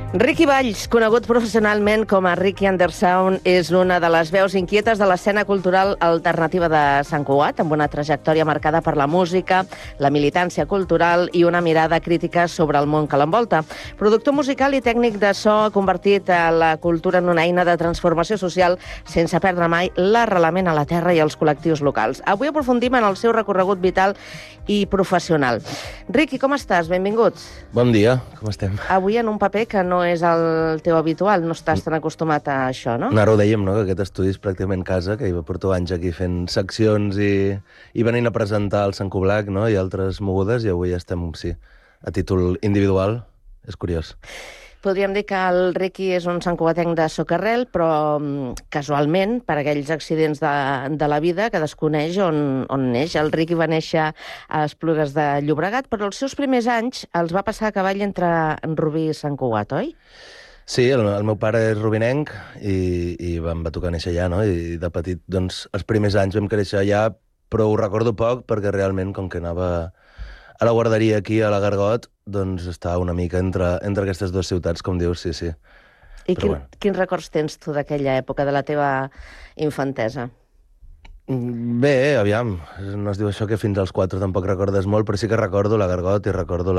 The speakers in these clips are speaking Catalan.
Riqui Valls, conegut professionalment com a Riqui Undersound, és una de les veus inquietes de l'escena cultural alternativa de Sant Cugat, amb una trajectòria marcada per la música, la militància cultural i una mirada crítica sobre el món que l'envolta. Productor musical i tècnic de so, ha convertit la cultura en una eina de transformació social sense perdre mai l'arrelament a la terra i als col·lectius locals. Avui aprofundim en el seu recorregut vital i professional. Riqui, com estàs? Benvinguts. Bon dia, com estem? Avui en un paper que no és el teu habitual, no estàs tan acostumat a això, no? Ara ho dèiem, no?, que aquest estudi és pràcticament casa, que hi va portar anys aquí fent seccions i venint a presentar el Sant Cublac, no?, i altres mogudes, i avui estem, sí, a títol individual. És curiós. Podríem dir que el Riqui és un santcugatenc de socarrel, però casualment, per aquells accidents de la vida, cadascú neix on neix. El Riqui va néixer a Esplugues de Llobregat, però els seus primers anys els va passar a cavall entre Rubí i Sant Cugat, oi? Sí, el meu pare és rubinenc i em va tocar néixer allà, no? I de petit, doncs, els primers anys vam créixer allà, però ho recordo poc perquè realment, com que anava a la guarderia aquí, a la Gargot, doncs estava una mica entre aquestes dues ciutats, com dius, sí. I quins records tens tu d'aquella època, de la teva infantesa? Bé, aviam, no es diu això que fins als 4 tampoc recordes molt, però sí que recordo la Gargot i recordo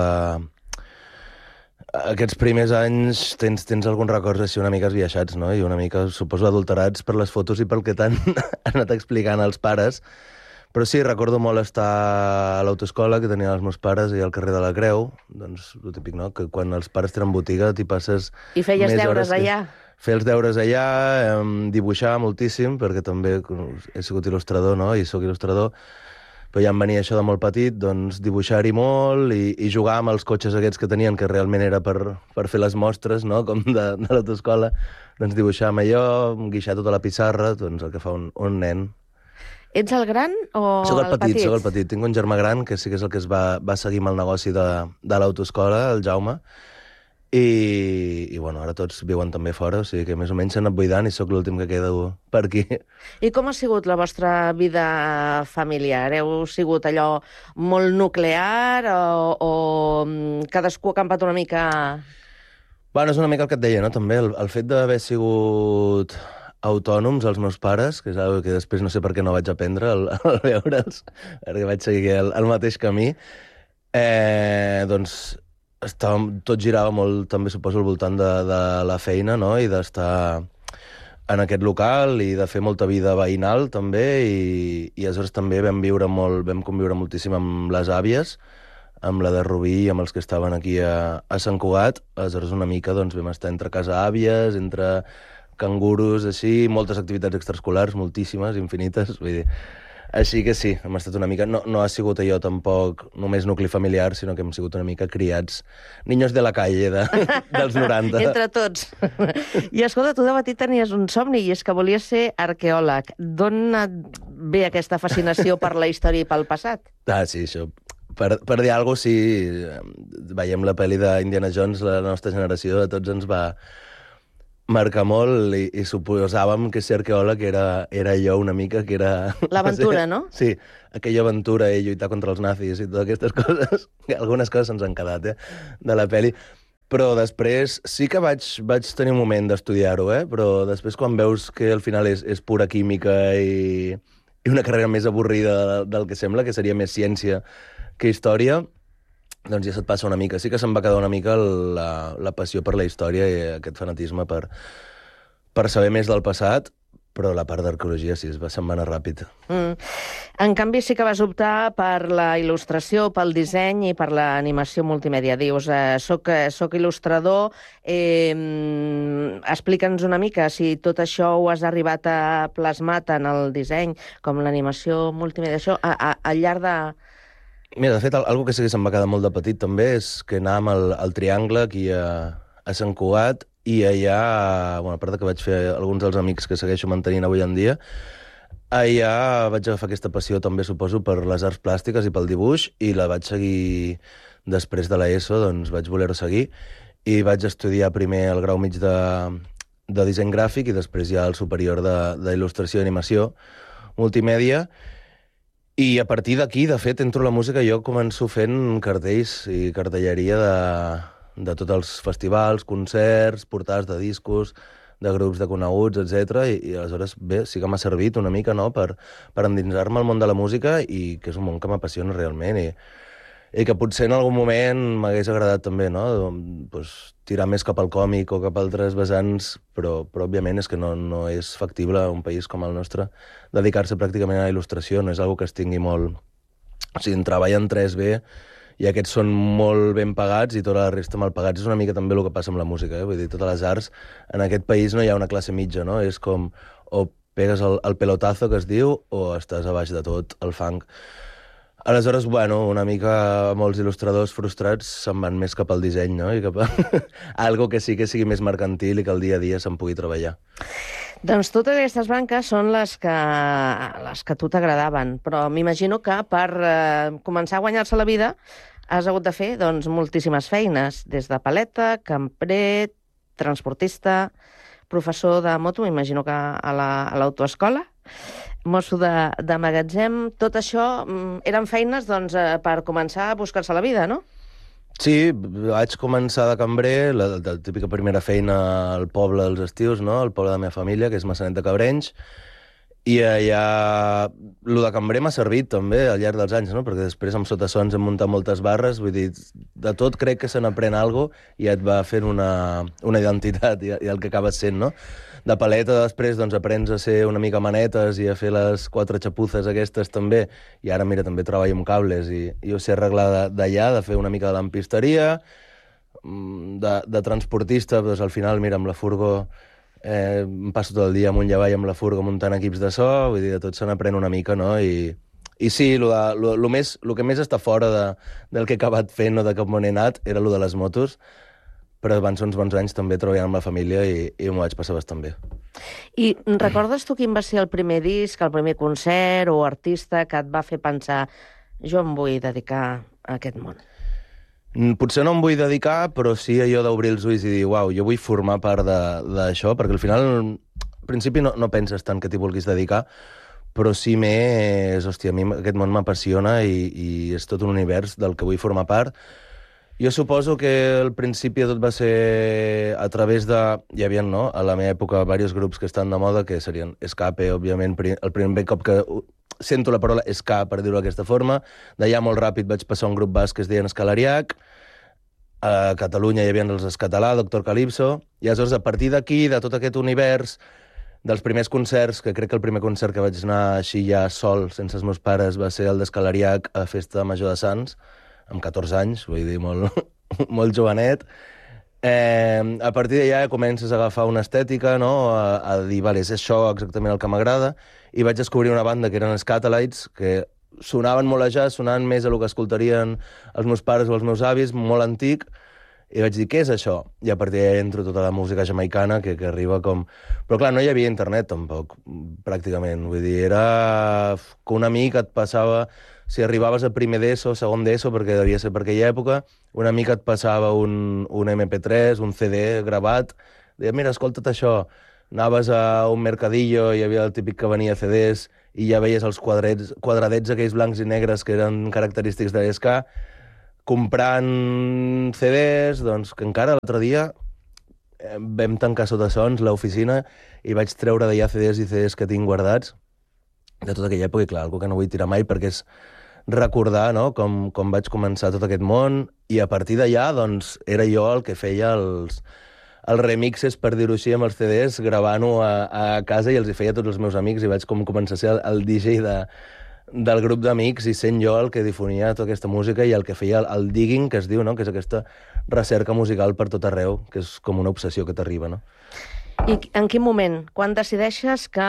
aquests primers anys tens alguns records així una mica esbiaixats, no? I una mica, suposo, adulterats per les fotos i pel que t'han anat explicant els pares. Però sí, recordo molt estar a l'autoescola que tenien els meus pares i al carrer de la Creu, doncs, el típic, no?, que quan els pares tenen botiga t'hi passes... I feies deures allà? Fer els deures allà, dibuixar moltíssim, perquè també he sigut il·lustrador, no?, i sóc il·lustrador, però ja em venia això de molt petit, doncs dibuixar-hi molt i jugar amb els cotxes aquests que tenien, que realment era per fer les mostres, no?, com de l'autoescola, doncs dibuixar amb allò, guixar tota la pissarra, doncs el que fa un nen. Ets el gran o el petit? Soc el petit. Tinc un germà gran, que sí que és el que es va seguir amb el negoci de l'autoescola, el Jaume, i bueno, ara tots viuen també fora, o sigui que més o menys s'han anat buidant i sóc l'últim que queda per aquí. I com ha sigut la vostra vida familiar? Heu sigut allò molt nuclear o cadascú ha campat una mica? Bueno, és una mica el que et deia, no?, també el fet d'haver sigut autònoms, els meus pares, que és una cosa que després no sé per què no vaig aprendre al veure'ls, perquè vaig seguir el mateix camí, doncs tot girava molt, també suposo, al voltant de la feina, no?, i d'estar en aquest local i de fer molta vida veïnal, també, i aleshores també vam conviure moltíssim amb les àvies, amb la de Rubí i amb els que estaven aquí a Sant Cugat. Aleshores una mica doncs vam estar entre casa àvies, entre cangurus, així, moltes activitats extraescolars, moltíssimes, infinites, vull dir. Així que sí, hem estat una mica... No ha sigut allò tampoc només nucli familiar, sinó que hem sigut una mica criats, niños de la calle dels 90. Entre tots. I escolta, tu de petit tenies un somni, i és que volies ser arqueòleg. D'on et ve aquesta fascinació per la història i pel passat? Ah, sí, això... Per dir alguna cosa, sí, veiem la pel·li d'Indiana Jones, la nostra generació, a tots ens va marcar molt i suposàvem que ser arqueòleg era allò una mica, que era... L'aventura, no? Sí, aquella aventura i lluitar contra els nazis i totes aquestes coses, que algunes coses se'ns han quedat, de la pel·li. Però després sí que vaig tenir un moment d'estudiar-ho, però després quan veus que al final és pura química i una carrera més avorrida del que sembla, que seria més ciència que història, doncs ja se't passa una mica. Sí que se'm va quedar una mica la passió per la història i aquest fanatisme per saber més del passat, però la part d'arqueologia sí, se'm va anar ràpid. En canvi, sí que vas optar per la il·lustració, pel disseny i per l'animació multimèdia. Dius, soc il·lustrador, explica'ns una mica si tot això ho has arribat a plasmar tant el disseny com l'animació multimèdia. Això al llarg de... Mira, de fet, algo que sí que se'm va quedar molt de petit també és que anàvem al Triangle aquí a Sant Cugat i allà, bueno, a part que vaig fer alguns dels amics que segueixo mantenint avui en dia, allà vaig agafar aquesta passió també, suposo, per les arts plàstiques i pel dibuix, i la vaig seguir després de l'ESO, doncs vaig voler-ho seguir, i vaig estudiar primer el grau mig de disseny gràfic i després ja el superior d'il·lustració i animació multimèdia. I a partir d'aquí, de fet, entro a la música, jo començo fent cartells i cartelleria de tots els festivals, concerts, portades de discos, de grups de coneguts, etc. I aleshores, bé, sí que m'ha servit una mica, no?, per endinsar-me al món de la música i que és un món que m'apassiona realment i que potser en algun moment m'hagués agradat també, no?, pues, tirar més cap al còmic o cap a altres vessants, però òbviament és que no és factible a un país com el nostre dedicar-se pràcticament a la il·lustració, no és una que es tingui molt... O sigui, en treballen 3B i aquests són molt ben pagats i tota la resta mal pagats. És una mica també el que passa amb la música, Vull dir, totes les arts, en aquest país no hi ha una classe mitja, no? És com o pegues el pelotazo, que es diu, o estàs a baix de tot, el fang. Aleshores, bueno, una mica molts il·lustradors frustrats se'n van més cap al disseny, no? I cap a algo que sí que sigui més mercantil i que el dia a dia se'n pugui treballar. Doncs totes aquestes branques són les que a tu t'agradaven, però m'imagino que per començar a guanyar-se la vida has hagut de fer doncs, moltíssimes feines, des de paleta, cambrer, transportista, professor de moto, m'imagino que a l'autoescola, mosso de magatzem. Tot això eren feines doncs, per començar a buscar-se la vida, no? Sí, vaig començar de cambrer, la típica primera feina al poble dels estius, no?, al poble de la meva família, que és Maçanet de Cabrenys, i allà el de cambrer m'ha servit també al llarg dels anys, no?, perquè després amb sotasons hem muntat moltes barres, vull dir, de tot crec que se n'aprèn alguna cosa i et va fent una identitat i el que acabes sent, no? De paleta després doncs aprens a ser una mica manetes i a fer les 4 xapuzes aquestes també, i ara mira, també treballo amb cables i ho sé arreglar d'allà, de fer una mica de lampisteria, de transportista, doncs al final, mira, amb la furgo em passo tot el dia amunt i avall amb la furgo muntant equips de so, vull dir, de tot se n'aprèn una mica, no? I sí, el que més està fora del que he acabat fent o de cap on he anat era el de les motos, però van ser uns bons anys també treballant amb la família i m'ho vaig passar bastant bé. I recordes tu quin va ser el primer disc, el primer concert o artista que et va fer pensar jo em vull dedicar a aquest món? Potser no em vull dedicar, però sí allò d'obrir els ulls i dir, uau, jo vull formar part d'això, perquè al final, al principi no penses tant que t'hi vulguis dedicar, però sí més, hòstia, a mi aquest món m'apassiona i és tot un univers del que vull formar part. Jo suposo que al principi tot va ser a través de... Hi havia, no?, a la meva època, diversos grups que estan de moda, que serien Escape, òbviament, el primer cop que sento la paraula ska, per dir-ho d'aquesta forma. D'allà molt ràpid vaig passar a un grup basc que es deien Escalariac. A Catalunya hi havia els Escatalà, Doctor Calypso. I aleshores, a partir d'aquí, de tot aquest univers, dels primers concerts, que crec que el primer concert que vaig anar així ja sol, sense els meus pares, va ser el d'Escalariac a Festa Major de Sants, amb 14 anys, vull dir, molt jovenet. A partir d'allà comences a agafar una estètica, no?, a dir, vale, és això exactament el que m'agrada, i vaig descobrir una banda que eren els Catalites, que sonaven molt a jazz, sonaven més a el que escoltarien els meus pares o els meus avis, molt antic, i vaig dir, què és això? I a partir d'allà entro tota la música jamaicana que arriba com... Però clar, no hi havia internet tampoc, pràcticament. Vull dir, era que un amic et passava... Si arribaves a primer d'ESO, segon d'ESO, perquè devia ser per aquella època, una mica et passava un MP3, un CD gravat, deia, mira, escolta't això. Anaves a un mercadillo, hi havia el típic que venia CDs, i ja veies els quadradets aquells blancs i negres que eren característics de l'ESCA, comprant CDs, doncs, que encara l'altre dia vam tancar Sotasons, l'oficina, i vaig treure d'allà CDs i CDs que tinc guardats de tota aquella època, i clar, algo que no vull tirar mai, perquè és recordar, no?, com vaig començar tot aquest món, i a partir d'allà, doncs, era jo el que feia els remixes, per dir-ho així, amb els CDs, gravant-ho a casa, i els hi feia a tots els meus amics, i vaig començar a ser el DJ del grup d'amics, i sent jo el que difonia tota aquesta música i el que feia el digging, que es diu, no?, que és aquesta recerca musical per tot arreu, que és com una obsessió que t'arriba, no? I en quin moment? Quan decideixes que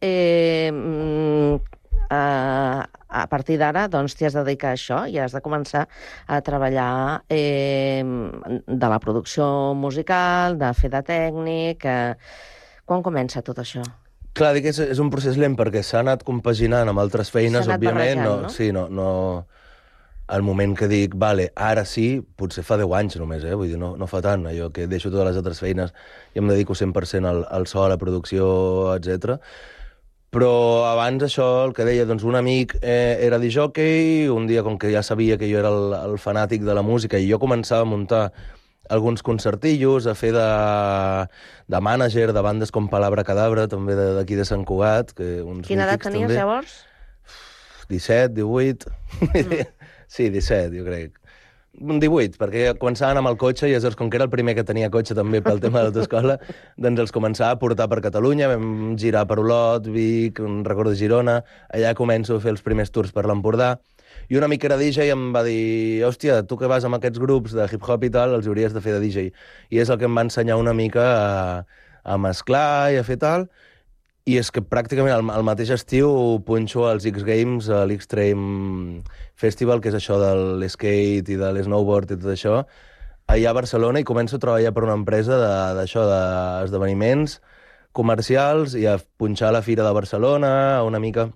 a partir d'ara doncs, t'hi has de dedicar a això i has de començar a treballar de la producció musical, de fer de tècnic... Quan comença tot això? Clar, dic que és un procés lent perquè s'ha anat compaginant amb altres feines, òbviament. No? Sí, no... El moment que dic, vale, ara sí, potser fa 10 anys només, vull dir, no fa tant, allò que deixo totes les altres feines i em dedico 100% al so, a la producció, etc. Però abans això, el que deia, doncs un amic era discjòquei, un dia com que ja sabia que jo era el fanàtic de la música i jo començava a muntar alguns concertillos, a fer de mànager de bandes com Palabra Cadabra, també d'aquí de Sant Cugat. Quina edat tenies, també, llavors? 17, 18... Sí, 17, jo crec. 18, perquè començaven amb el cotxe i llavors, com que era el primer que tenia cotxe també pel tema de l'autoescola, doncs els començava a portar per Catalunya, vam girar per Olot, Vic, recordo Girona, allà començo a fer els primers tours per l'Empordà, i una mica era DJ i em va dir, hòstia, tu que vas amb aquests grups de hip-hop i tal, els hauries de fer de DJ. I és el que em va ensenyar una mica a mesclar i a fer tal, i és que pràcticament al mateix estiu punxo als X Games, a l'Xtreme Festival, que és això de l'skate i de l'snowboard i tot això, allà a Barcelona, i començo a treballar per una empresa d'això, d'esdeveniments comercials, i a punxar a la Fira de Barcelona, una mica.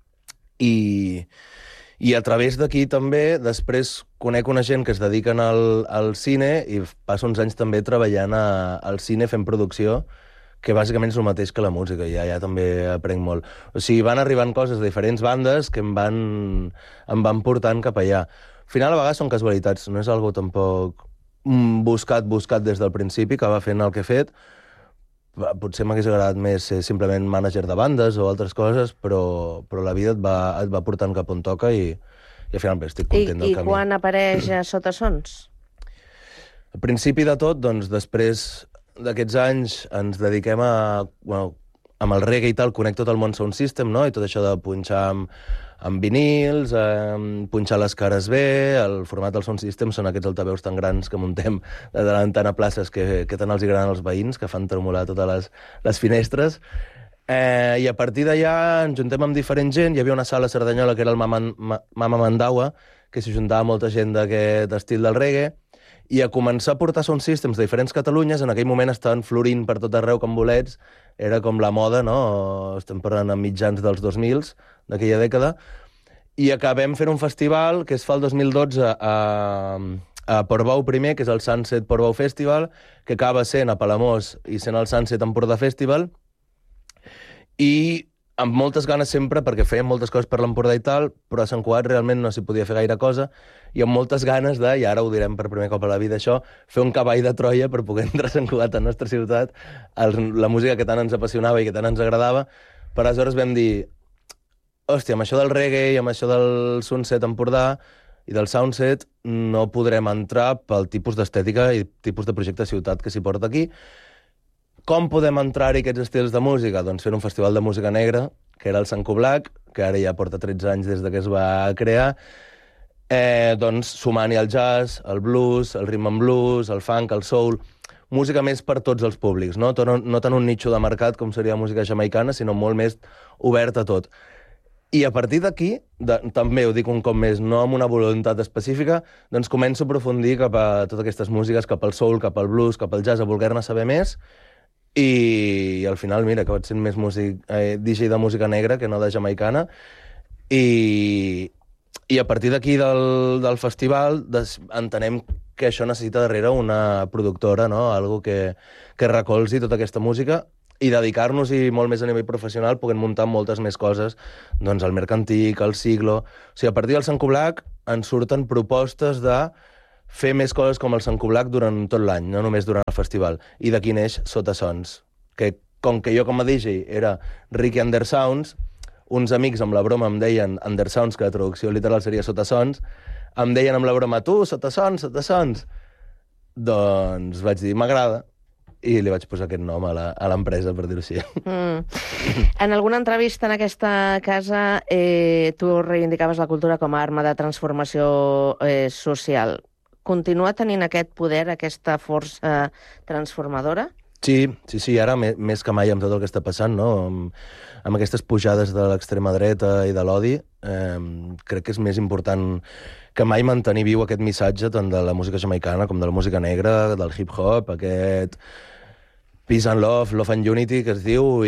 I a través d'aquí també, després conec una gent que es dediquen al cine i passo uns anys també treballant al cine fent producció, que bàsicament és el mateix que la música, i ja també aprenc molt. O sigui, van arribant coses de diferents bandes que em van portant cap allà. Al final, a vegades són casualitats, no és algo tampoc buscat des del principi, que va fent el que he fet. Potser m'hagués agradat més ser simplement mànager de bandes o altres coses, però la vida et va portant cap on toca i al final estic content del camí. I quan apareix a Sota Sons? Al principi de tot, doncs, després d'aquests anys ens dediquem amb el reggae i tal, conec tot el món Sound System, no? I tot això de punxar amb vinils, punxar les cares bé, el format del Sound System són aquests altaveus tan grans que muntem de tant en tant a places que tant els agraden als veïns, que fan tremolar totes les finestres. I a partir d'allà ens juntem amb diferent gent. Hi havia una sala a Cerdanyola que era el Mama Mandawa, que s'hi juntava molta gent d'aquest estil del reggae, i a començar a portar sound systems de diferents Catalunyes. En aquell moment estaven florint per tot arreu com bolets, era com la moda, no? Estem parlant a mitjans dels 2000, d'aquella dècada, i acabem fent un festival que es fa el 2012 a Portbou primer, que és el Sunset Portbou Festival, que acaba sent a Palamós i sent el Sunset Empordà Festival, i amb moltes ganes sempre, perquè fèiem moltes coses per l'Empordà i tal, però a Sant Cugat realment no s'hi podia fer gaire cosa, i amb moltes ganes de, i ara ho direm per primer cop a la vida, això, fer un cavall de Troia per poder entrar a Sant Cugat, a la nostra ciutat, la música que tant ens apassionava i que tant ens agradava. Per aleshores vam dir, hòstia, amb això del reggae i amb això del Sunset Empordà i del Soundset no podrem entrar pel tipus d'estètica i tipus de projecte de ciutat que s'hi porta aquí. Com podem entrar-hi aquests estils de música? Doncs fent un festival de música negra, que era el Sanco Black, que ara ja porta 13 anys des que es va crear, doncs sumant-hi el jazz, el blues, el rhythm and blues, el funk, el soul, música més per tots els públics, no tant un nicho de mercat com seria la música jamaicana, sinó molt més oberta a tot. I a partir d'aquí, també ho dic un cop més, no amb una voluntat específica, doncs començo a aprofundir cap a totes aquestes músiques, cap al soul, cap al blues, cap al jazz, a voler-ne saber més. I al final, mira, que vaig sent més DJ de música negra que no de jamaicana. I a partir d'aquí del festival entenem que això necessita darrere una productora, no? Algo que recolzi tota aquesta música i dedicar-nos-hi molt més a nivell professional, puguem muntar moltes més coses, doncs el Mercantic, el Siglo... O sigui, a partir del Sanco Black ens surten propostes de fer més coses com el Sanco Black durant tot l'any, no només durant el festival. I d'aquí neix Sota Sons, que com que jo com a DJ era Ricky Undersounds, uns amics amb la broma em deien Undersounds, que la traducció literal seria Sota Sons, em deien amb la broma, tu, Sota Sons, Sota Sons. Doncs vaig dir, m'agrada, i li vaig posar aquest nom a l'empresa, per dir-ho així. En alguna entrevista en aquesta casa tu reivindicaves la cultura com a arma de transformació social. Continua tenint aquest poder, aquesta força transformadora? Sí, ara més que mai amb tot el que està passant, no? Amb aquestes pujades de l'extrema dreta i de l'odi, crec que és més important que mai mantenir viu aquest missatge tant de la música jamaicana com de la música negra, del hip-hop, aquest peace and love, love and unity, que es diu,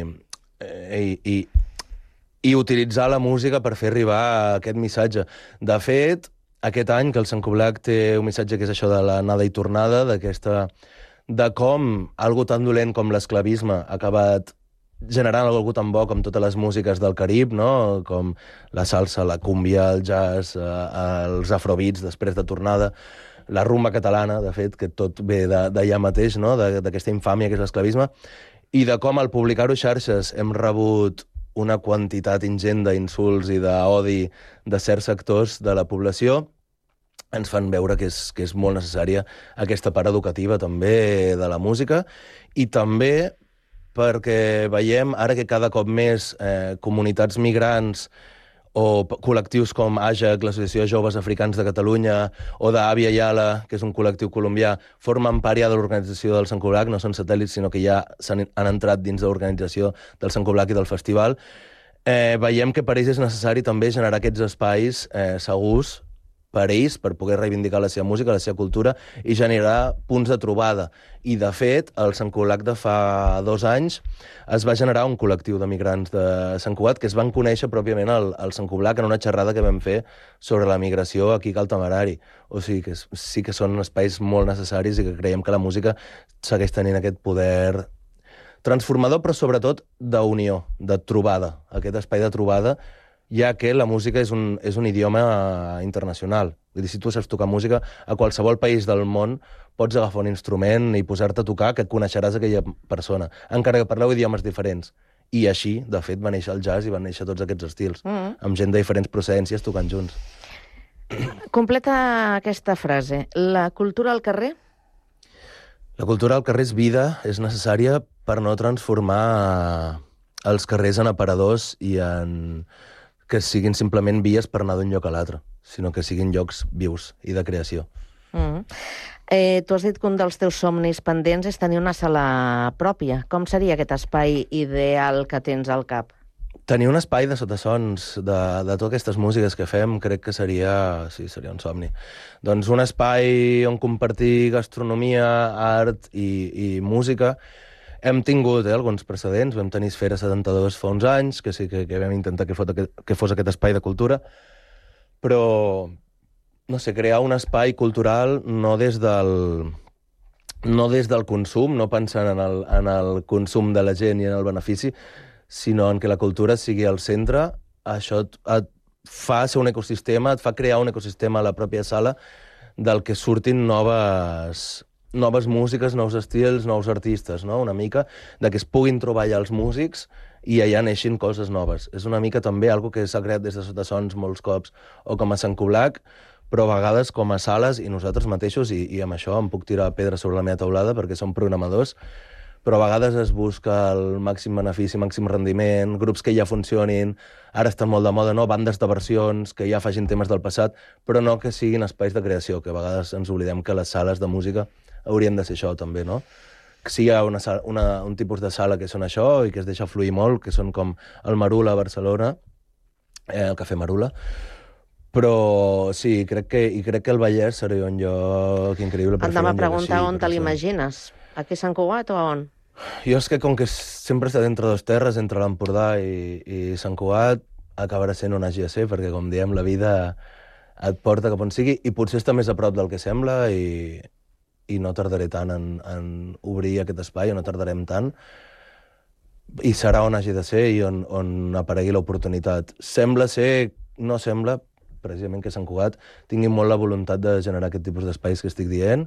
i utilitzar la música per fer arribar aquest missatge. De fet, aquest any, que el Sanco Black té un missatge que és això de l'anada i tornada, de com algo tan dolent com l'esclavisme ha acabat generant algo tan bo com totes les músiques del Carib, no? Com la salsa, la cúmbia, el jazz, els afrobeats després de tornada. la rumba catalana, de fet, que tot ve d'allà mateix, no? D'aquesta infàmia que és l'esclavisme, i de com al publicar-ho a xarxes hem rebut una quantitat ingent d'insults i d'odi de certs sectors de la població, ens fan veure que és molt necessària aquesta part educativa també de la música, i també perquè veiem ara que cada cop més comunitats migrants o col·lectius com AJAC, l'Associació de Joves Africans de Catalunya, o d'Avia Yala, que és un col·lectiu colombià, formen part ja de l'organització del Sant Cugac, no són satèl·lits, sinó que ja han entrat dins de l'organització del Sant Cugac i del festival. Veiem que per ells és necessari també generar aquests espais segurs per ells, per poder reivindicar la seva música, la seva cultura, i generar punts de trobada. I, de fet, al Sant Cugac de fa 2 anys es va generar un col·lectiu de migrants de Sant Cugat que es van conèixer pròpiament al Sant Cugac en una xerrada que vam fer sobre la migració aquí a Cal Temerari. O sigui que sí que són espais molt necessaris i que creiem que la música segueix tenint aquest poder transformador, però sobretot d'unió, de trobada, aquest espai de trobada, ja que la música és un idioma internacional. Vull dir, si tu saps tocar música, a qualsevol país del món pots agafar un instrument i posar-te a tocar, que coneixeràs aquella persona, encara que parleu idiomes diferents. I així, de fet, va néixer el jazz i van néixer tots aquests estils, amb gent de diferents procedències tocant junts. Completa aquesta frase. La cultura al carrer? La cultura al carrer és vida, és necessària per no transformar els carrers en aparadors i en que siguin simplement vies per anar d'un lloc a l'altre, sinó que siguin llocs vius i de creació. Tu has dit que un dels teus somnis pendents és tenir una sala pròpia. Com seria aquest espai ideal que tens al cap? Tenir un espai de sotasons de totes aquestes músiques que fem crec que seria un somni. Doncs un espai on compartir gastronomia, art i música. Hem tingut alguns precedents, vam tenir Esfera 72 fa uns anys, que sí que vam intentar que fos aquest espai de cultura, però, no sé, crear un espai cultural no des del consum, no pensant en el consum de la gent i en el benefici, sinó en que la cultura sigui al centre. Això et fa ser un ecosistema, et fa crear un ecosistema a la pròpia sala del que surtin noves músiques, nous estils, nous artistes, no? Una mica de que es puguin trobar allà els músics i allà neixin coses noves. És una mica també algo que s'ha creat des de sotasons molts cops, o com a Sant Cugac, però a vegades com a sales i nosaltres mateixos, i amb això em puc tirar pedra sobre la meva taulada perquè som programadors, però a vegades es busca el màxim benefici, màxim rendiment, grups que ja funcionin, ara estan molt de moda, no? Bandes de versions que ja facin temes del passat, però no que siguin espais de creació, que a vegades ens oblidem que les sales de música haurien de ser això també, no? Que sí, hi ha un tipus de sala que són això i que es deixa fluir molt, que són com el Marula a Barcelona, el Cafè Marula, però sí, crec que el Vallès seria un lloc increïble per fer un lloc així. Em va preguntar on te l'imagines. Aquí a Sant Cugat o on? Jo és que com que sempre he estat entre dos terres, entre l'Empordà i Sant Cugat, acabarà sent on hagi de ser, perquè com diem, la vida et porta cap on sigui, i potser està més a prop del que sembla, i no tardaré tant en obrir aquest espai, o no tardarem tant, i serà on hagi de ser i on aparegui l'oportunitat. No sembla, precisament, que Sant Cugat tingui molt la voluntat de generar aquest tipus d'espais que estic dient,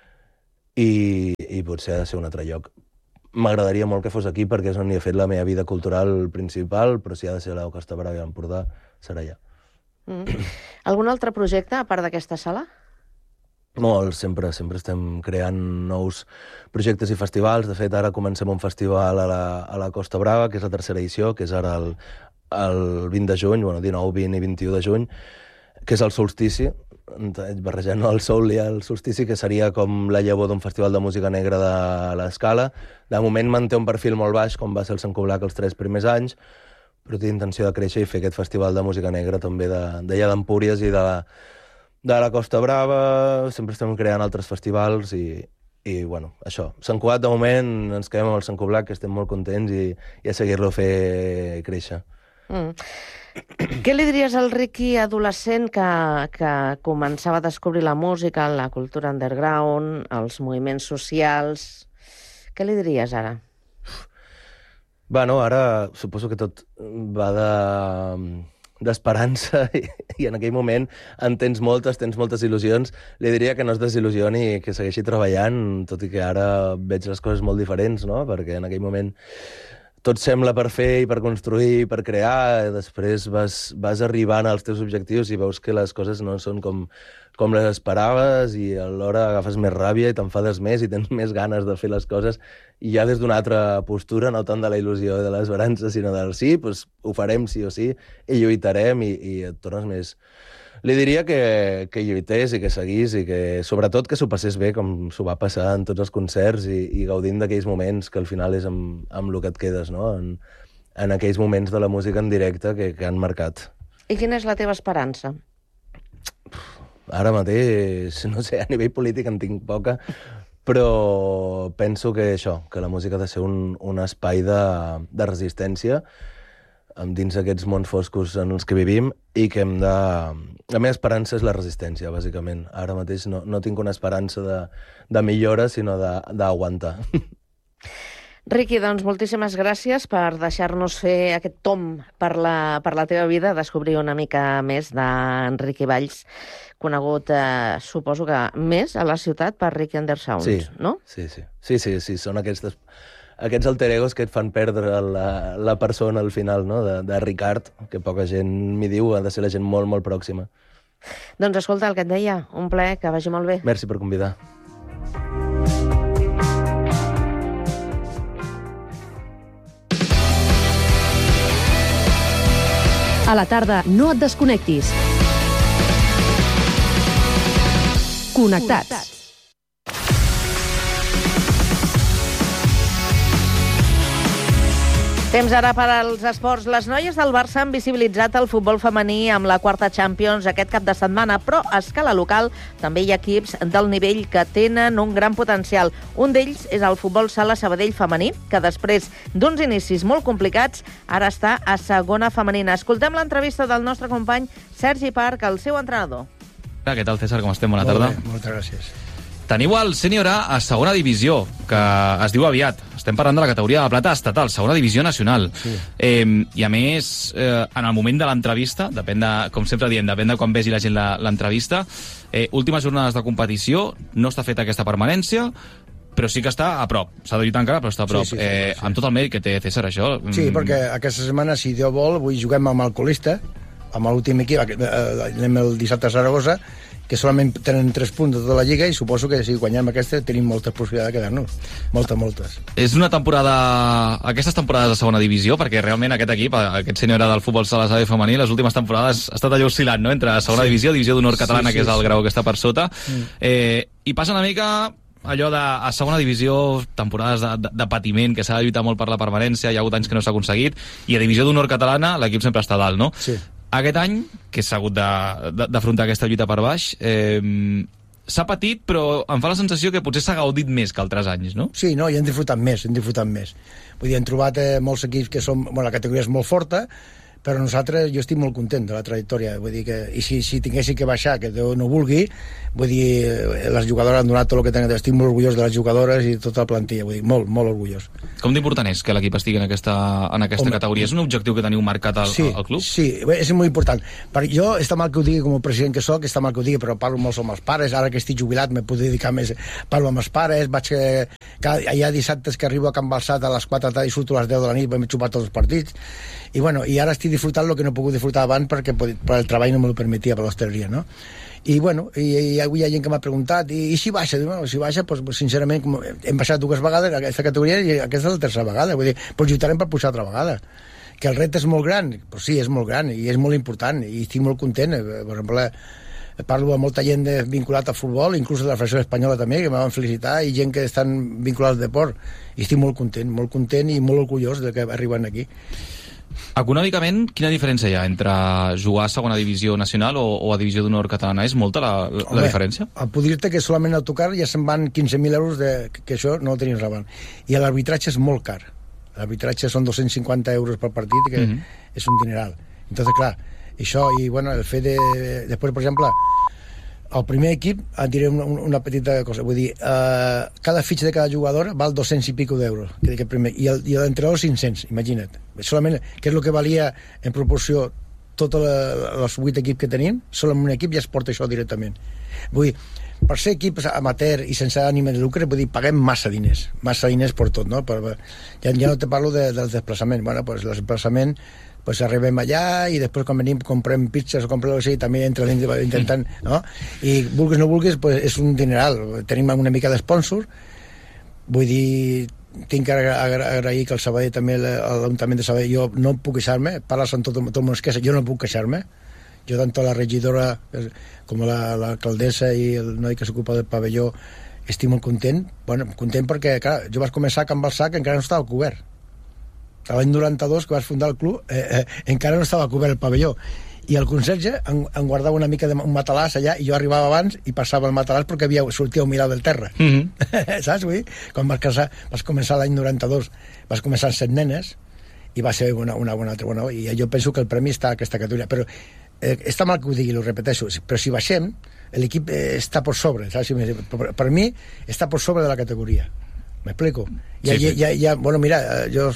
i potser ha de ser un altre lloc. M'agradaria molt que fos aquí, perquè és on hi he fet la meva vida cultural principal, però si ha de ser a la Costa Brava i a l'Empordà, serà allà. Algun altre projecte, a part d'aquesta sala? Molt, sempre estem creant nous projectes i festivals. De fet, ara comencem un festival a la Costa Brava, que és la 3a edició, que és ara el 20 de juny, 19, 20 i 21 de juny, que és el solstici, barrejant el sol i el solstici, que seria com la llavor d'un festival de música negra de l'Escala. De moment manté un perfil molt baix, com va ser el Sant Cugac els 3 primers anys, però té intenció de créixer i fer aquest festival de música negra també d'allà d'Empúries i de la Costa Brava. Sempre estem creant altres festivals i bueno, això. Sant Cugat, de moment, ens quedem amb el Sant Cugac, que estem molt contents, i a seguir-lo fer créixer. Què li diries al Riqui adolescent que començava a descobrir la música, la cultura underground, els moviments socials? Què li diries ara? Bueno, ara suposo que tot va d'esperança i en aquell moment en tens moltes il·lusions. Li diria que no es desil·lusioni i que segueixi treballant, tot i que ara veig les coses molt diferents, no? Perquè en aquell moment tot sembla per fer i per construir i per crear, després vas arribant als teus objectius i veus que les coses no són com les esperaves i alhora agafes més ràbia i t'enfades més i tens més ganes de fer les coses i ja des d'una altra postura, no tant de la il·lusió i de l'esperança, sinó del sí, doncs ho farem sí o sí i lluitarem i et tornes més... Li diria que lluités i que seguís i que, sobretot, que s'ho passés bé com s'ho va passar en tots els concerts i gaudint d'aquells moments que al final és amb el que et quedes, no? En aquells moments de la música en directe que han marcat. I quina és la teva esperança? Ara mateix, no sé, a nivell polític en tinc poca, però penso que això, que la música ha de ser un espai de resistència dins aquests mons foscos en els que vivim i que hem de... La meva esperança és la resistència, bàsicament. Ara mateix no tinc una esperança de millora, sinó d'aguantar. Riqui, doncs moltíssimes gràcies per deixar-nos fer aquest tomb per la teva vida, descobrir una mica més d'Enriqui Valls, conegut, suposo que més a la ciutat per Riqui Undersound, sí, no? Sí, són aquests alter egos que et fan perdre la persona al final, no? De Ricard, que poca gent m'hi diu, ha de ser la gent molt, molt pròxima. Doncs escolta, el que et deia, un plaer, que vagi molt bé. Merci per convidar. A la tarda, no et desconnectis. Connectats. Temps ara per als esports. Les noies del Barça han visibilitzat el futbol femení amb la quarta Champions aquest cap de setmana, però a escala local també hi ha equips del nivell que tenen un gran potencial. Un d'ells és el futbol sala Sabadell femení, que després d'uns inicis molt complicats ara està a segona femenina. Escoltem l'entrevista del nostre company Sergi Parc, el seu entrenador. Què tal, César? Com estem? Bona tarda. Molt bé, moltes gràcies. Teniu el sènior A a segona divisió, que es diu aviat. Estem parlant de la categoria de plata estatal, segona divisió nacional. Sí. I a més, en el moment de l'entrevista, depèn de, com sempre diem, depèn de quan vegi la gent l'entrevista, últimes jornades de competició, no està feta aquesta permanència, però sí que està a prop. S'ha de lluitar encara, però està a prop. Sí. Amb tot el mèrit que té César, això... Sí, perquè aquesta setmana, si Déu vol, avui juguem amb el colista, amb l'últim equip, anem el dissabte a Saragossa, que solament tenen 3 punts de tota la Lliga i suposo que si guanyem aquesta tenim moltes possibilitats de quedar-nos. Moltes. És una temporada... Aquestes temporades de segona divisió, perquè realment aquest equip, aquest sènior del futbol sala Sabadell femení, les últimes temporades ha estat allò oscil·lant, no? Entre segona divisió, divisió d'honor catalana, que és el grau que està per sota, i passa una mica allò de a segona divisió, temporades de patiment, que s'ha de lluitar molt per la permanència, hi ha hagut anys que no s'ha aconseguit, i a divisió d'honor catalana l'equip sempre està dalt, no? Sí. Aquest any, que s'ha hagut d'afrontar aquesta lluita per baix, s'ha patit, però em fa la sensació que potser s'ha gaudit més que altres anys, no? Sí, no, i hem disfrutat més. Vull dir, hem trobat molts equips que són... Bueno, la categoria és molt forta, però nosaltres, jo estic molt content de la trajectòria, vull dir que, i si tinguessin que baixar, que Déu no vulgui, vull dir, les jugadores han donat tot el que tenen, estic molt orgullós de les jugadores i tota la plantilla, vull dir, molt, molt orgullós. Com d'important és que l'equip estigui en aquesta categoria? És un objectiu que teniu marcat al club? Sí, és molt important. Jo, està mal que ho digui com a president que soc, està mal que ho digui, però parlo molt amb els pares, ara que estic jubilat me puc dedicar més, parlo amb els pares, hi ha dissabtes que arribo a Can Balsat a les 4 de la tarda i surto a les 10 de la nit, m'he xupat tots els partits, i bueno, i ara estic disfrutant el que no he pogut disfrutar abans perquè el treball no me lo permetia per l'hostaleria, no? I bueno, i avui hi ha gent que m'ha preguntat i si baixa? Bueno, si baixa, pues, sincerament hem baixat 2 vegades a aquesta categoria i aquesta és la 3a vegada, vull dir, pues lluitarem per pujar altra vegada. Que el repte és molt gran, pues sí, és molt gran i és molt important i estic molt content. Per exemple, parlo amb molta gent vinculat al futbol, inclús de la Federació Espanyola també, que me van felicitar, i gent que estan vinculats al deport, i estic molt content i molt orgullós de que arriben aquí. Econòmicament, quina diferència hi ha entre jugar a segona divisió nacional o a divisió d'honor catalana? És molta la diferència? Puc dir-te que solament al tocar ja se'n van 15.000 euros, que això no ho tenim rebant. I l'arbitratge és molt car. L'arbitratge són 250 euros per partit, que és un dineral. Entonces, clar, això, i bueno, el fet de... Després, per exemple, el primer equip, et diré una petita cosa, vull dir, cada fitxa de cada jugador val 200 i pico d'euros, i l'entrenador 500, imagina't. Solament, que és el que valia en proporció tots els 8 equips que tenim, sol en un equip ja es porta això directament. Vull dir, per ser equips amateur i sense ànima de lucre, vull dir, paguem massa diners per tot, no? Ja no te parlo del desplaçament. Bueno, pues el desplaçament, pues arribem allà i després quan venim comprem pizzas o comprem així, també entra intentant, no? I vulguis no vulguis, pues és un dineral. Tenim una mica d'espònsor, vull dir, tinc que agrair que el Sabadell també, l'Ajuntament de Sabadell, jo no puc queixar-me, parles amb tot el món es queixa, jo no puc queixar-me. Jo, tant la regidora com l'alcaldessa i el noi que s'ocupa del pavelló, estic molt content. Bueno, content perquè, clar, jo vaig començar a Can Balsà, que encara no estava cobert. L'any 92, que vaig fundar el club, encara no estava cobert el pavelló. I el conserge em guardava una mica d'un matalàs allà, i jo arribava abans i passava el matalàs perquè sortia un mirar del terra. Saps? Vull dir? Quan vas començar l'any 92, vas començar amb 7 nenes, i va ser una bona... I jo penso que el premi està a aquesta categoria. Però està mal que ho digui, ho repeteixo, però si baixem, l'equip està per sobre, saps? Per mi està per sobre de la categoria. ¿M'explico? Bueno, mira, jo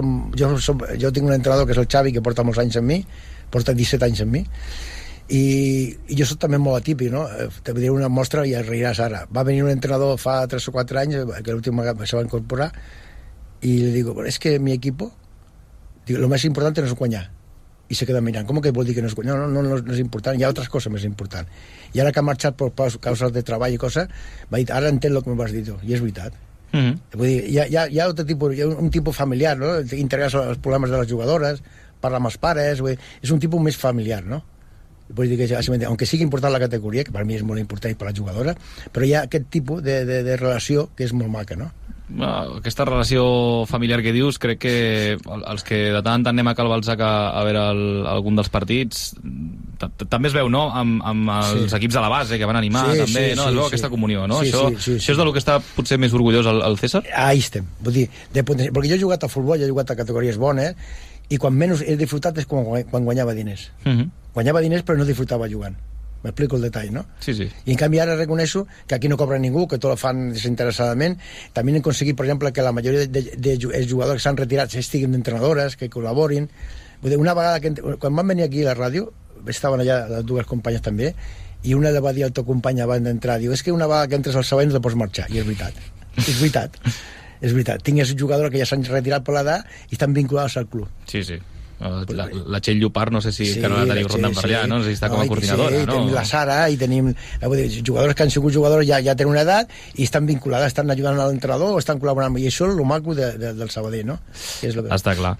tinc un entrenador que és el Xavi, que porta molts anys amb mi, porta 17 anys amb mi, i jo soc també molt atípic, no? Te diré una mostra i et reiràs ara. Va venir un entrenador fa 3 o 4 anys, que l'últim se va incorporar, i li digo, es que mi equipo, lo más importante no es guanyar. I se queda mirant, com que vol dir que no és... No és important, hi ha altres coses més importants. I ara que ha marxat per causes de treball i coses, va dir, ara entenc el que m'has dit tu, i és veritat. Vull dir, hi ha un tipus familiar, no? T'interessa els problemes de les jugadores, parla amb els pares, és un tipus més familiar, no? Vull dir que, aunque sigui important la categoria, que per mi és molt important i per la jugadora, però hi ha aquest tipus de relació que és molt maca, no? Aquesta relació familiar que dius, crec que els que de tant en tant anem a Cal Balsac a veure algun dels partits també es veu, no?, amb els equips de la base que van animar, també, no? Es veu aquesta comunió, no? Això és del que està potser més orgullós el César? Ahí estem, vull dir, perquè jo he jugat a futbol, he jugat a categories bones, i quan menys he disfrutat és quan guanyava diners. Guanyava diners però no disfrutava jugant. M'explico el detall, no? Sí. I en canvi ara reconeixo que aquí no cobra ningú, que tot ho fan desinteressadament. També hem aconseguit, per exemple, que la majoria de jugadors que s'han retirat estiguin d'entrenadores, que col·laborin. Una vegada, quan van venir aquí a la ràdio, estaven allà les dues companyes també, i una li va dir al teu company abans d'entrar, diu, és que una vegada que entres al Sabadell no te pots marxar. I és veritat. És veritat. És veritat. Tinc jugadors que ja s'han retirat per l'edat i estan vinculats al club. Sí. La Txell Llopart, no sé si que no la teniu rondant per allà, no? No sé si està com a coordinadora, no? Tenim la Sara i tenim jugadors que han sigut jugadors ja tenen una edat i estan vinculades, estan ajudant a l'entrenador o estan col·laborant, i això és el maco del Sabadell, no? Està clar.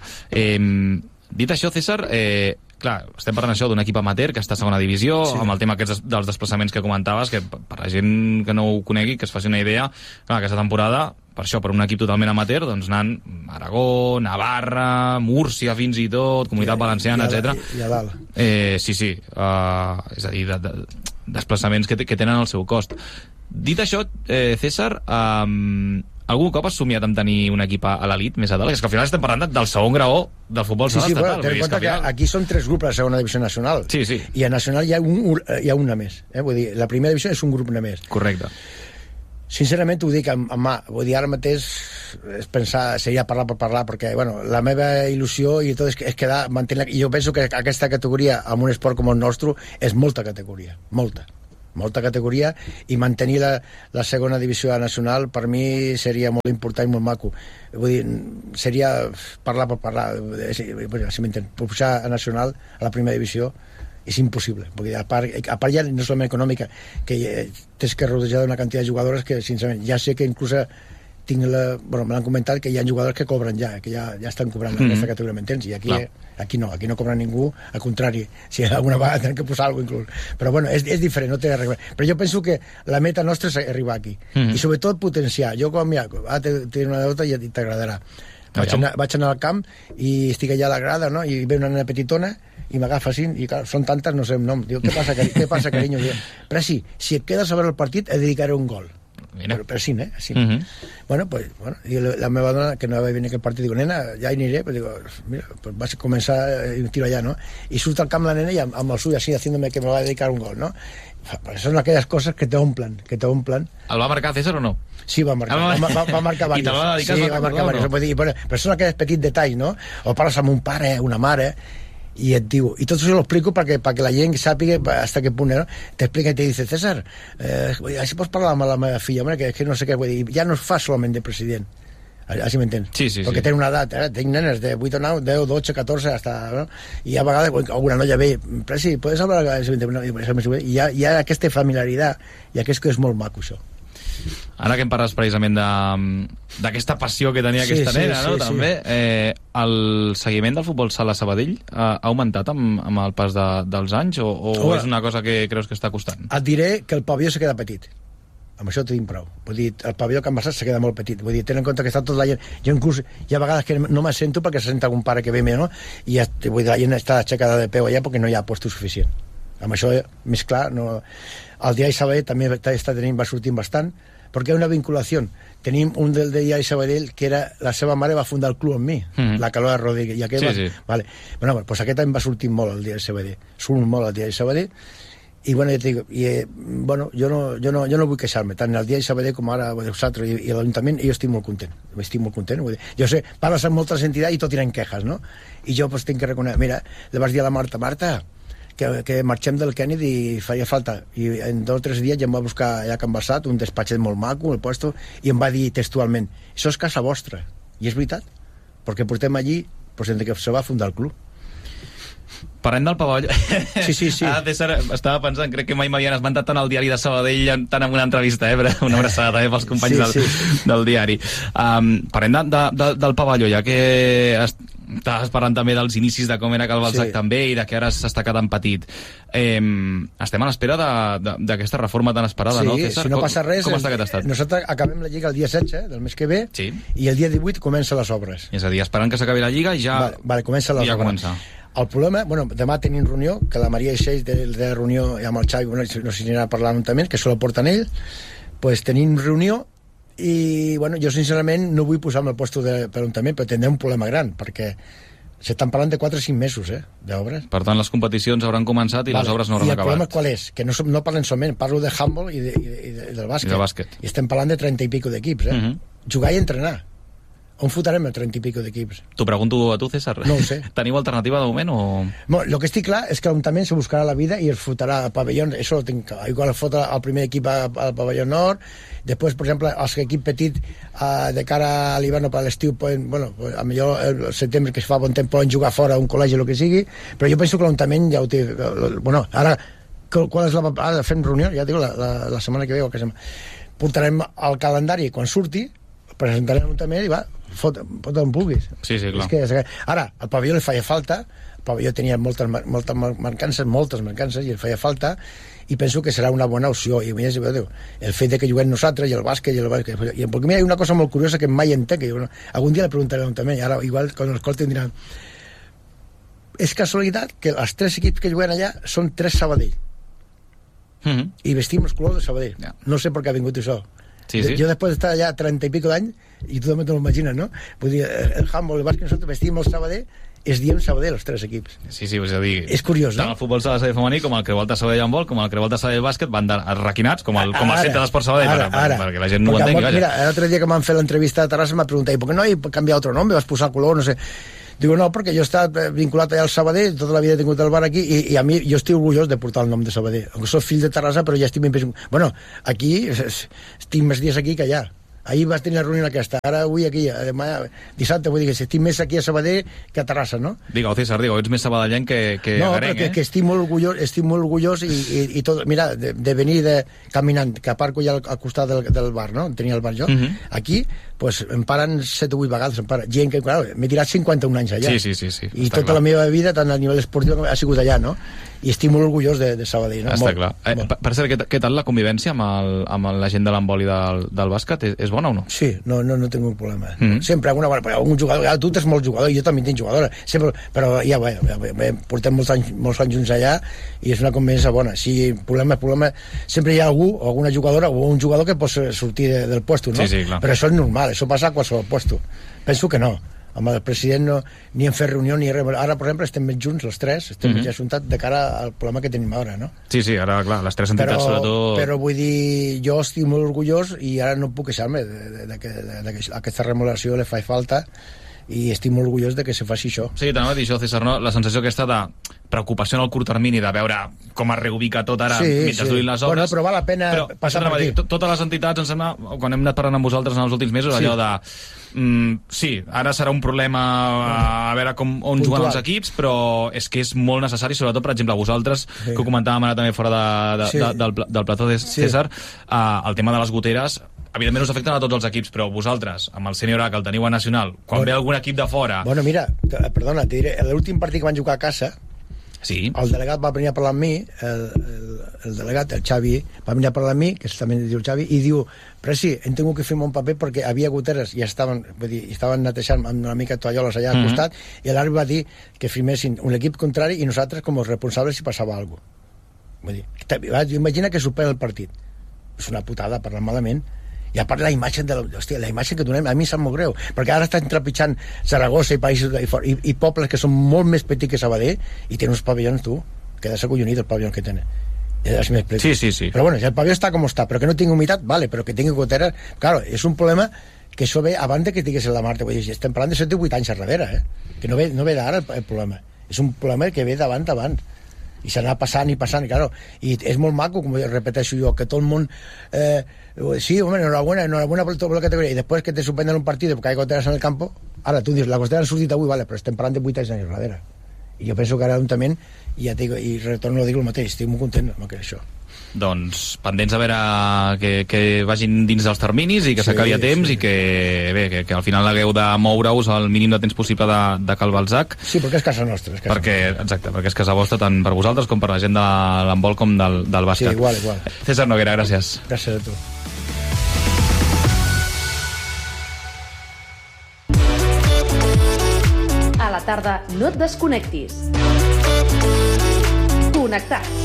Dit això, César, clar, estem parlant això d'un equip amateur que està a segona divisió, amb el tema aquests dels desplaçaments que comentaves, que per la gent que no ho conegui, que es faci una idea, clar, aquesta temporada, per això, per un equip totalment amateur, doncs anant a Aragó, Navarra, Múrcia fins i tot, Comunitat Valenciana, etc. I a dalt. Sí. És a dir, desplaçaments que tenen el seu cost. Dit això, César, algun cop has somiat amb tenir un equip a l'elit més a dalt? És que al final estem parlant del segon graó del futbol sala estatal. Ten en compte que aquí són 3 grups a la segona divisió nacional. Sí. I a nacional hi ha una més. Vull dir, la primera divisió és un grup només. Correcte. Sincerament ho dic amb mà, vull dir, ara mateix és pensar, seria parlar per parlar, perquè bueno, la meva il·lusió i tot és quedar, mantenir, i jo penso que aquesta categoria en un esport com el nostre és molta categoria, molta categoria, i mantenir la segona divisió nacional per mi seria molt important i molt maco. Vull dir, seria parlar per parlar, si m'entén, pujar a nacional, a la primera divisió, és impossible, perquè a part ja no solament econòmica, que tens que rodejar d'una quantitat de jugadores que sincerament ja sé que inclús me l'han comentat que hi ha jugadors que cobren que ja estan cobrant aquesta categoria, m'entens? I aquí no cobra ningú, al contrari, si alguna vegada tenen que posar alguna cosa inclús, però bueno, és diferent, no té res, però jo penso que la meta nostra és arribar aquí, i sobretot potenciar. Jo quan, mira, té una nota i t'agradarà, vaig anar al camp i estic allà a la grada, no? I ve una nena petitona i m'agafa així, i clar, són tantes, no sé el nom. Diu, què passa, carinyo? Diu, però sí, si et quedes a veure el partit, et dedicaré un gol. Però sí, així. Bueno, i la meva dona, que no va venir aquell partit, diu, nena, ja hi aniré, però digo, mira, pues vas a començar un tiro allà, no? I surt al camp la nena i amb el suyo así, haciéndome que me va a dedicar un gol, no? Són aquelles coses que te omplen. El va marcar César o no? Sí, va marcar diversos. I te'l va dedicar? Sí, va marcar diversos. Però són aquells petits detalls, no? O parles amb un pare, una mare, i et diu, i tot això lo explico perquè la gent sàpiga hasta qué punt, no? T'explica i te dice, César, així pots parlar amb la meva filla, home, que no sé què, vull dir, ja no es fa solament de president, així m'entens? Sí. Perquè tenen una edat, tinc nenes de 8 o 9, 10, 12, 14, hasta, no? I a vegades alguna noia ve, Presi, ¿puedes hablar? I hi ha aquesta familiaritat, i aquest que és molt maco, això. Ara que em parles precisament d'aquesta passió que tenia aquesta nena, no? També, el seguiment del futbol sala Sabadell ha augmentat amb el pas dels anys o és una cosa que creus que està costant? Et diré que el pavelló se queda petit. Amb això t'ho dic prou. Vull dir, el pavelló Can Bassat se queda molt petit. Vull dir, ten en compte que està tot la gent... Jo inclús hi ha vegades que no m'assento perquè se senta algun pare que ve més, no? I vull dir, la gent està aixecada de peu allà perquè no hi ha puesto suficient. Amb això, més clar, no... El Diari Sabadell també va sortint bastant, perquè hi ha una vinculació. Tenim un del Diari Sabadell que era... La seva mare va fundar el club amb mi, la Calora Rodríguez. I aquest sí. Vale. Bueno, pues aquest any va sortir molt el Diari Sabadell. Surt molt el Diari Sabadell. I bueno, jo no vull queixar-me, tant el Diari Sabadell com ara vosaltres i l'Ajuntament, jo estic molt content. Vull dir, jo sé, parles amb moltes entitats i tot tiren quejas, no? I jo pues, tinc que reconèixer, mira, li vas dir a la Marta, que marxem del Kennedy i faria falta, i en 2 o 3 dies ja em va buscar allà a Can Bassat un despatxet molt maco, el puesto, i em va dir textualment, això és casa vostra, i és veritat, perquè portem allí pues, des que se va fundar el club. Parlem del pavelló. Sí. Estava pensant, crec que mai m'havien esmentat tant el Diari de Sabadell, tant en una entrevista, però una abraçada també pels companys del diari. Parlem del pavelló, ja que estaves parlant també dels inicis de com era Cal Balzac també i de que ara s'està quedant petit. Estem a l'espera d'aquesta reforma tan esperada, no, César? Si no passa res, com està aquest estat? Nosaltres acabem la Lliga el dia 16 del mes que ve i el dia 18 comença les obres. És a dir, esperant que s'acabi la Lliga i ja... Vale, comença les obres. El problema, bueno, demà tenim reunió, que la Maria Ixeix de la reunió amb el Xavi, no sé si anirà a parlar també, que se la porten ell, pues tenim reunió i, bueno, jo sincerament no vull posar-me al puesto per l'Ajuntament, però tindré un problema gran, perquè s'estan parlant de 4 o 5 mesos, d'obres. Per tant, les competicions hauran començat i les obres no hauran acabat. I el problema qual és? Que no parlen solament, parlo de handball i del bàsquet. I estem parlant de 30 i pico d'equips, Jugar i entrenar. On fotrem el 30 i pico d'equips? T'ho pregunto a tu, César. No ho sé. Teniu alternativa de moment o...? Bueno, lo que estic clar és que l'Ajuntament se buscarà la vida i es fotrà al pavelló, això ho tinc clar. Igual fotrà el primer equip al pavelló nord, després, per exemple, els equip petit de cara a l'hivern o per l'estiu poden, bueno, a millor el setembre que es fa bon temps poden jugar fora a un col·legi o el que sigui, però jo penso que l'Ajuntament ja ho té... Bueno, ara, qual és ara fem reunió, ja dic, la setmana que ve o que portarem el calendari quan surti, presentarem l'Ajuntament i va, fot on vulguis. Sí, clar. Ara, al pavelló li feia falta, el pavelló tenia moltes mancances i el feia falta, i penso que serà una bona opció. I el fet de que juguem nosaltres i el bàsquet, perquè mira, hi ha una cosa molt curiosa que mai entenc, que algun dia le preguntaré a l'Ajuntament, ara igual quan l'escolten diran, és casualitat que els 3 equips que juguen allà són 3 Sabadell, i vestim els colors de Sabadell. No sé per què ha vingut això. Jo després d'estar allà 30 i pico d'any, i tu també t'ho imagines, no? Vull dir, el handball, el bàsquet, nosaltres vestim el Sabadell, es diem Sabadell, els 3 equips. Sí, és a dir... És curiós, no? Tant el futbol sala Sabadell femení com el Creu Alta Sabadell handball, com el Creu Alta Sabadell bàsquet van requinats, com el centre d'esport Sabadell, perquè la gent no ho entengui. Mira, l'altre dia que m'han fet l'entrevista a Terrassa m'ha preguntat, ¿por qué no hay canviar otro nombre? Vas posar color, no sé... Digo, no, perquè jo he estat vinculat allà al Sabadell, tota la vida he tingut el bar aquí, i a mi, jo estic orgullós de portar el nom de Sabadell. Soc fill de Terrassa, però ja estic ben... Bueno, aquí, estic més dies aquí que allà. Ahir vas tenir la reunió aquesta, ara avui aquí, demà, dissabte, vull dir que estic més aquí a Sabadell que a Terrassa, no? Digue-ho, César, ets més sabadellenc que no, garenc, però que estic molt orgullós i tot, mira, de venir caminant, que aparco ja al costat del bar, no? Tenia el bar jo. Aquí, pues, em paren 7 o 8 vegades, gent que, clar, m'he tirat 51 anys allà. Sí. I tota la meva vida, tant a nivell esportiu, ha sigut allà, no? I estic molt orgullós de Sabadell, no? Està clar. Per cert, què tal la convivència amb la gent de l'handball i del bàsquet? És bona o no? Sí, no tinc un problema. Sempre algun jugador, tu ets molt jugador, jo també tinc jugadora, sempre, però ja portem molts anys junts allà i és una convivència bona. Si problema, sempre hi ha algú, o alguna jugadora o un jugador que pot sortir del puesto, no? Sí, clar. Però això és normal, això passa a qualsevol puesto. Penso que no. Amb el president ni hem fet reunió ni res. Ara, per exemple, estem més junts, els 3, estem més ajuntats de cara al problema que tenim ara, no? Sí, ara, clar, les 3 entitats sobretot... Però vull dir, jo estic molt orgullós i ara no puc queixar-me de que aquesta remodelació li fa falta i estic molt orgullós de que se faci això. Sí, t'anava a dir això, César, no? La sensació aquesta de preocupació en el curt termini, de veure com es reubica tot ara mentre durin les obres. Bueno, però val la pena passar per aquí. Totes les entitats, em sembla, quan hem anat parlant amb vosaltres en els últims mesos, allò de... sí, ara serà un problema a veure on juguen els equips, però és que és molt necessari, sobretot, per exemple, vosaltres, que ho comentàvem ara també fora del plató de César, el tema de les goteres, evidentment us afecten a tots els equips, però vosaltres, amb el Sènior A, que el teniu a Nacional, quan ve algun equip de fora... Bueno, mira, perdona, t'hi diré, l'últim partit que van jugar a casa, el delegat va venir a parlar amb mi, el delegat, el Xavi, va venir a parlar amb mi, que també diu el Xavi, i diu, però sí, hem tingut que firmar un paper perquè havia goteres i estaven netejant amb una mica toalloles allà al costat, i l'àrbitre va dir que firmessin un equip contrari i nosaltres com a responsables si passava alguna cosa. Vull dir, imagina que supera el partit. És una putada, parlant malament. I a part la imatge que donem, a mi em sap molt greu, perquè ara estan trepitjant Saragossa i països i pobles que són molt més petits que Sabadell i tenen uns pavellons, tu, que ha de ser collonit el pavellon que tenen. Sí. Però bueno, el pavelló està com està, però que no tingui humitat, vale, però que tingui goteres, claro, és un problema que això ve abans de que tingués la Marta, vull dir, estem parlant de 7 o 8 anys darrere, que no ve d'ara el problema, és un problema que ve d'abans, i s'anà passant i passant, claro, i és molt maco, com repeteixo jo, que tot el món sí, home, enhorabuena per tota la categoria, i després que te suspenden un partit perquè hi ha goteres en el campo, ara tu dius, la gotera han sortit avui, vale, però estem parlant de 8 anys darrere, i jo penso que ara l'Ajuntament, i retorno a dir el mateix, estic molt content amb això. Doncs pendents a veure que vagin dins dels terminis i que s'acabi a temps i que al final hagueu de moure-us el mínim de temps possible de Cal Balzac. Sí, perquè és casa nostra. Perquè és casa vostra tant per vosaltres com per la gent de l'handbol com del bàsquet. Sí, igual. César Noguera, gràcies. Gràcies a tu. A la tarda no et desconnectis. Connectats.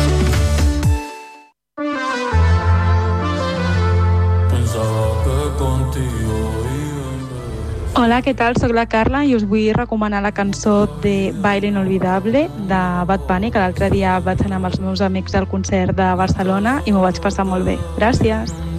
Hola, què tal? Soc la Carla i us vull recomanar la cançó de Baile Inolvidable de Bad Bunny, que l'altre dia vaig anar amb els meus amics al concert de Barcelona i m'ho vaig passar molt bé. Gràcies!